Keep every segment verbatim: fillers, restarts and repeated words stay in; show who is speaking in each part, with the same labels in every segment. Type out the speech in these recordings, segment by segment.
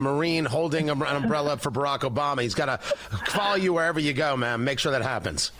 Speaker 1: Marine holding an umbrella for Barack Obama. He's got to follow you wherever you go, man. Make sure that happens.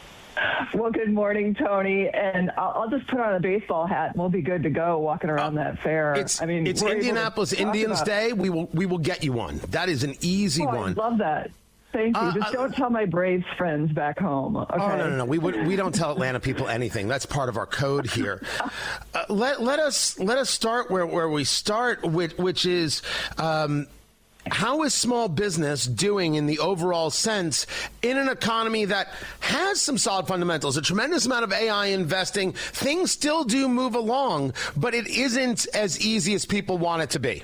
Speaker 2: Well, good morning, Tony. And I'll, I'll just put on a baseball hat and we'll be good to go walking around uh, that fair.
Speaker 1: It's,
Speaker 2: I mean,
Speaker 1: it's Indianapolis Indians Day. We will we will get you one. That is an easy
Speaker 2: oh,
Speaker 1: one.
Speaker 2: I love that. Thank you. Uh, Just don't uh, tell my Braves friends back home. Okay?
Speaker 1: Oh no, no, no. We would we don't tell Atlanta people anything. That's part of our code here. uh, let let us let us start where, where we start, which which is. Um, How is small business doing in the overall sense in an economy that has some solid fundamentals, a tremendous amount of A I investing? Things still do move along, but it isn't as easy as people want it to be.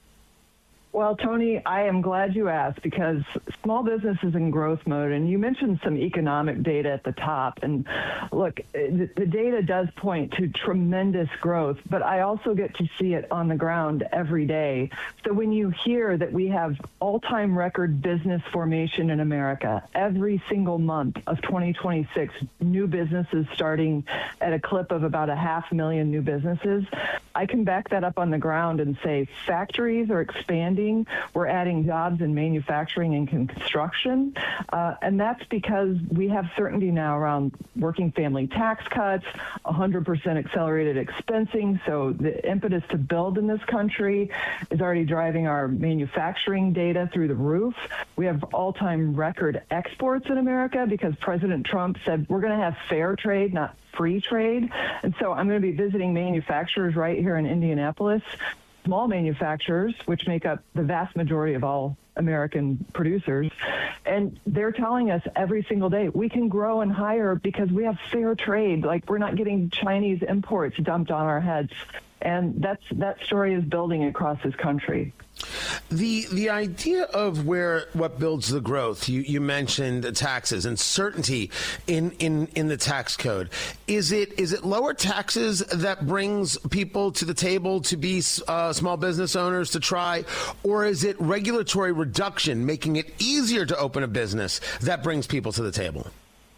Speaker 2: Well, Tony, I am glad you asked because small business is in growth mode. And you mentioned some economic data at the top. And look, the, the data does point to tremendous growth, but I also get to see it on the ground every day. So when you hear that we have all-time record business formation in America, every single month of twenty twenty-six, new businesses starting at a clip of about a half million new businesses, I can back that up on the ground and say factories are expanding. We're adding jobs in manufacturing and construction. Uh, and that's because we have certainty now around working family tax cuts, one hundred percent accelerated expensing. So the impetus to build in this country is already driving our manufacturing data through the roof. We have all-time record exports in America because President Trump said we're going to have fair trade, not free trade. And so I'm going to be visiting manufacturers right here in Indianapolis, small manufacturers, which make up the vast majority of all American producers. And they're telling us every single day, we can grow and hire because we have fair trade. Like we're not getting Chinese imports dumped on our heads. And that's that story is building across this country.
Speaker 1: The the idea of where what builds the growth, you, you mentioned taxes and certainty in, in, in the tax code. Is it is it lower taxes that brings people to the table to be uh, small business owners to try, or is it regulatory reduction making it easier to open a business that brings people to the table?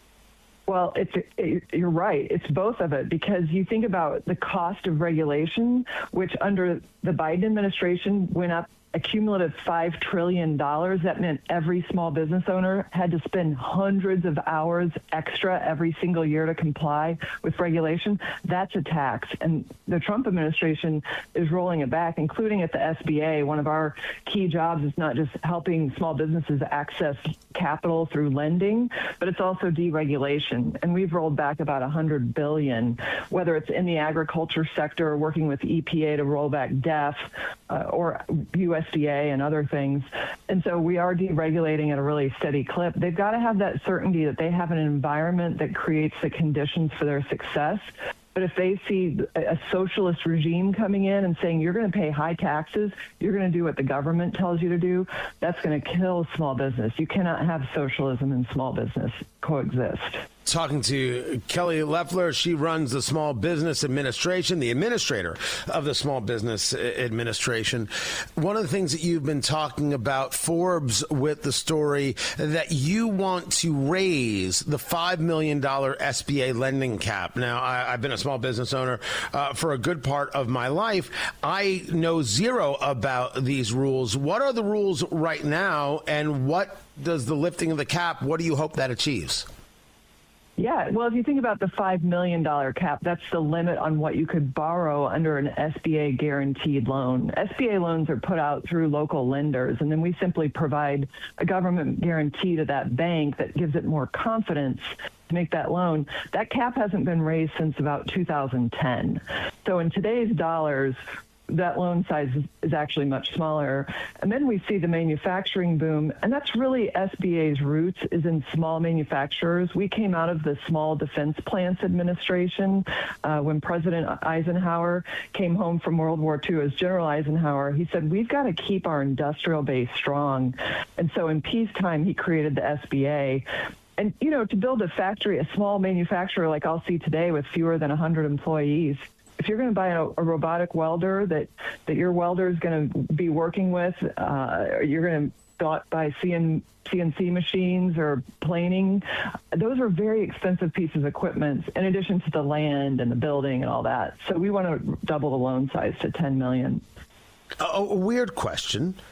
Speaker 2: Well, it's it, you're right. It's both of it because you think about the cost of regulation, which under the Biden administration went up a cumulative five trillion dollars. That meant every small business owner had to spend hundreds of hours extra every single year to comply with regulation. That's a tax. And the Trump administration is rolling it back, including at the S B A. One of our key jobs is not just helping small businesses access capital through lending, but it's also deregulation. And we've rolled back about one hundred billion dollars, whether it's in the agriculture sector or working with E P A to roll back D E F uh, or U S D A and other things. And so we are deregulating at a really steady clip. They've got to have that certainty that they have an environment that creates the conditions for their success. But if they see a socialist regime coming in and saying, you're going to pay high taxes, you're going to do what the government tells you to do, that's going to kill small business. You cannot have socialism and small business coexist.
Speaker 1: Talking to Kelly Loeffler. She runs the Small Business Administration, the administrator of the Small Business Administration. One of the things that you've been talking about, Forbes, with the story that you want to raise the five million dollars S B A lending cap. Now, I, I've been a small business owner uh, for a good part of my life. I know zero about these rules. What are the rules right now, and what does the lifting of the cap, what do you hope that achieves?
Speaker 2: Yeah, well, if you think about the five million dollars cap, that's the limit on what you could borrow under an S B A guaranteed loan. S B A loans are put out through local lenders, and then we simply provide a government guarantee to that bank that gives it more confidence to make that loan. That cap hasn't been raised since about two thousand ten. So in today's dollars, that loan size is actually much smaller. And then we see the manufacturing boom, and that's really S B A's roots is in small manufacturers. We came out of the Small Defense Plants Administration uh, when President Eisenhower came home from World War Two as General Eisenhower. He said, we've got to keep our industrial base strong. And so in peacetime, he created the S B A. And, you know, to build a factory, a small manufacturer like I'll see today with fewer than one hundred employees, if you're going to buy a, a robotic welder that, that your welder is going to be working with, uh, you're going to buy C N C machines or planing, those are very expensive pieces of equipment in addition to the land and the building and all that. So we want to double the loan size to ten million dollars.
Speaker 1: A, a weird question.